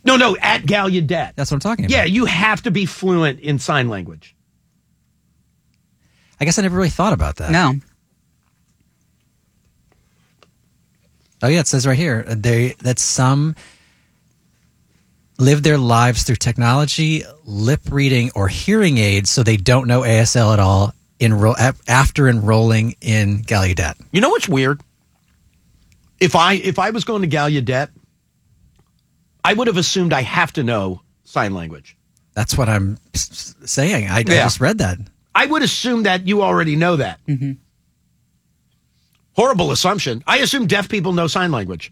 No, at Gallaudet. That's what I'm talking about. Yeah, you have to be fluent in sign language. I guess I never really thought about that. No. Oh, yeah, it says right here that some live their lives through technology, lip reading, or hearing aids, so they don't know ASL at all after enrolling in Gallaudet. You know what's weird? If I was going to Gallaudet, I would have assumed I have to know sign language. That's what I'm saying. I just read that. I would assume that you already know that. Mm-hmm. Horrible assumption. I assume deaf people know sign language.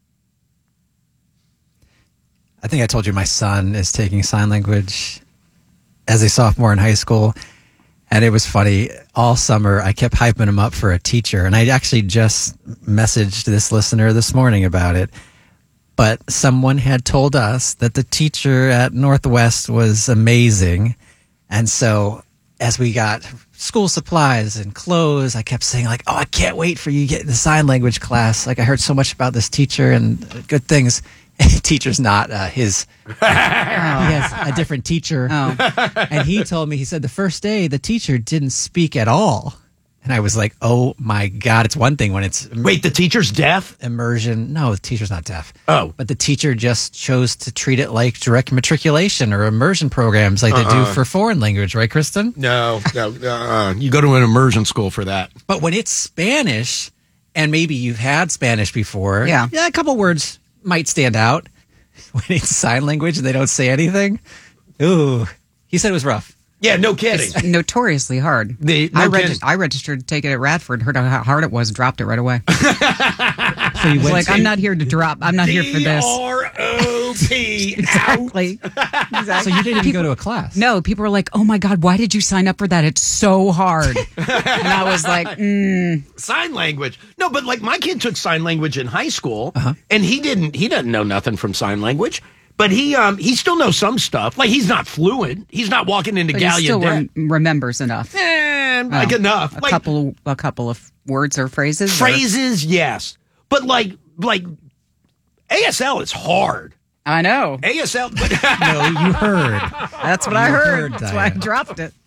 I think I told you my son is taking sign language as a sophomore in high school. And it was funny. All summer, I kept hyping him up for a teacher. And I actually just messaged this listener this morning about it. But someone had told us that the teacher at Northwest was amazing. And so as we got school supplies and clothes, I kept saying, like, oh, I can't wait for you to get in the sign language class. Like, I heard so much about this teacher and good things. Teacher's not his. He has a different teacher. Oh. And he told me, he said the first day the teacher didn't speak at all. And I was like, oh my God, it's one thing when it's... Wait, the teacher's deaf? Immersion. No, the teacher's not deaf. Oh. But the teacher just chose to treat it like direct matriculation or immersion programs like they do for foreign language, right, Kristen? No. You go to an immersion school for that. But when it's Spanish, and maybe you've had Spanish before, yeah, a couple words might stand out. When it's sign language and they don't say anything, ooh, he said it was rough. Yeah, no kidding. It's notoriously hard. I registered to take it at Radford, heard how hard it was, dropped it right away. So you went like, I'm not here to drop. I'm not here for this. D-R-O-P. Exactly. So you didn't even go to a class? No, people were like, oh my God, why did you sign up for that? It's so hard. And I was like, Sign language. No, but like my kid took sign language in high school, and he doesn't know nothing from sign language. But he still knows some stuff. Like, he's not fluent. He's not walking into Gallaudet. He still remembers enough. Like enough. A couple of words or phrases. Phrases, yes. But like ASL is hard. I know. ASL. No, you heard. That's what I heard. That's why I dropped it.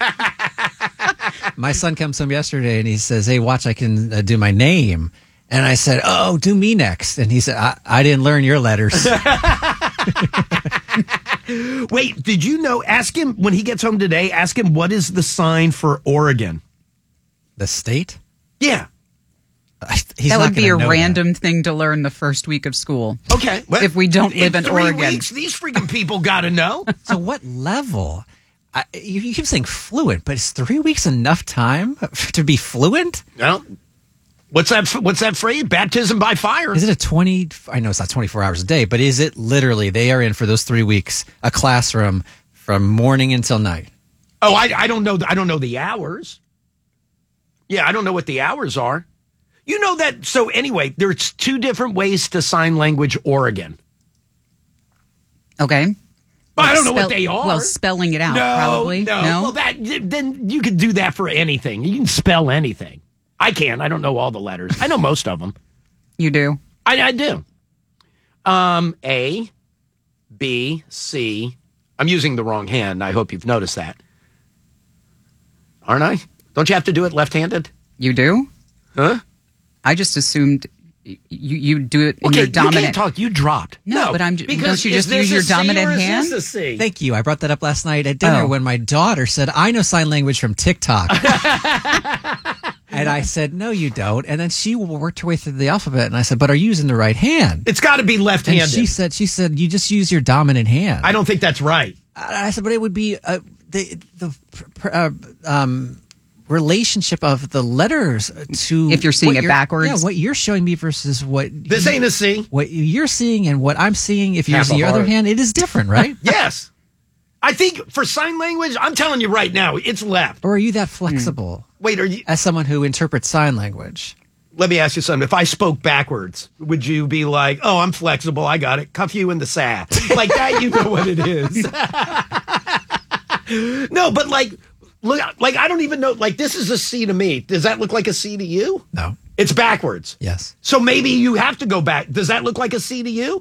My son comes home yesterday and he says, hey, watch, I can do my name. And I said, oh, do me next. And he said, I didn't learn your letters. Wait, did you know? Ask him when he gets home today, ask him what is the sign for Oregon? The state? Yeah. That would be a random thing to learn the first week of school. Okay. Well, if we don't live in Oregon. 3 weeks, these freaking people got to know. So what level? You keep saying fluent, but is 3 weeks enough time to be fluent? No. What's that phrase? Baptism by fire. Is it I know it's not 24 hours a day, but is it literally they are in for those 3 weeks, a classroom from morning until night? Oh, I don't know. I don't know the hours. Yeah, I don't know what the hours are. You know that. So anyway, there's 2 different ways to sign language Oregon. Okay. Well, I don't know what they are. Well, spelling it out, probably. No. Well, then you could do that for anything. You can spell anything. I can. I don't know all the letters. I know most of them. You do? I do. A, B, C. I'm using the wrong hand. I hope you've noticed that. Aren't I? Don't you have to do it left-handed? You do? Huh? I just assumed you do it in your dominant. You can't talk. You dropped. No, but don't you just use your dominant hand? Thank you. I brought that up last night at dinner when my daughter said, I know sign language from TikTok. And I said, no, you don't. And then she worked her way through the alphabet. And I said, but are you using the right hand? It's got to be left-handed. And she said, you just use your dominant hand. I don't think that's right. I said, but it would be the relationship of the letters to... If you're seeing it backwards. Yeah, what you're showing me versus what... This ain't a C. What you're seeing and what I'm seeing, if you're using your other hand, it is different, right? Yes. I think for sign language, I'm telling you right now, it's left. Or are you that flexible? Wait, are you... As someone who interprets sign language. Let me ask you something. If I spoke backwards, would you be like, oh, I'm flexible, I got it, cuff you in the sack? Like that, you know what it is. No, but like, look, like I don't even know, like this is a C to me. Does that look like a C to you? No. It's backwards. Yes. So maybe you have to go back. Does that look like a C to you?